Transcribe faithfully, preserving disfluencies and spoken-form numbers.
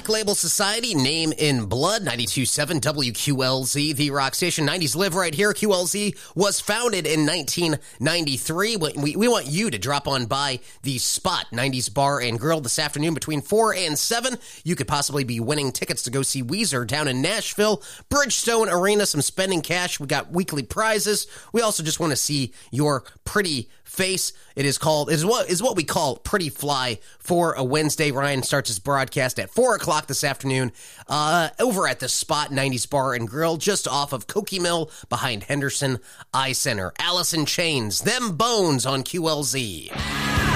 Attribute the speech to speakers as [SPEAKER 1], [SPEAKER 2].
[SPEAKER 1] Black Label Society, Name in Blood, ninety-two point seven W Q L Z, the rock station. nineties live right here. Q L Z was founded in nineteen ninety-three. We, we want you to drop on by the Spot, nineties Bar and Grill, this afternoon between four and seven. You could possibly be winning tickets to go see Weezer down in Nashville, Bridgestone Arena, some spending cash. We got weekly prizes. We also just want to see your pretty face. It is called, is what is what we call Pretty Fly for a Wednesday. Ryan starts his broadcast at four o'clock this afternoon uh, over at the Spot, nineties Bar and Grill, just off of Cokie Mill behind Henderson Eye Center. Alice in Chains, Them Bones on Q L Z.